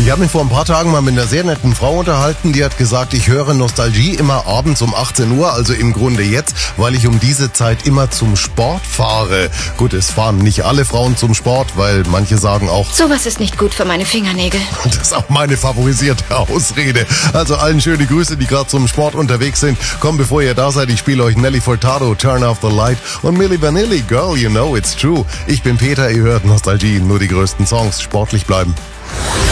Ich habe mich vor ein paar Tagen mal mit einer sehr netten Frau unterhalten, die hat gesagt, ich höre Nostalgie immer abends um 18 Uhr, also im Grunde jetzt, weil ich um diese Zeit immer zum Sport fahre. Gut, es fahren nicht alle Frauen zum Sport, weil manche sagen auch, sowas ist nicht gut für meine Fingernägel. das ist auch meine favorisierte Ausrede. Also allen schöne Grüße, die gerade zum Sport unterwegs sind. Komm, bevor ihr da seid, ich spiele euch Nelly Furtado, Turn Off the Light und Milli Vanilli, Girl, You Know It's True. Ich bin Peter, ihr hört Nostalgie, nur die größten Songs, sportlich bleiben.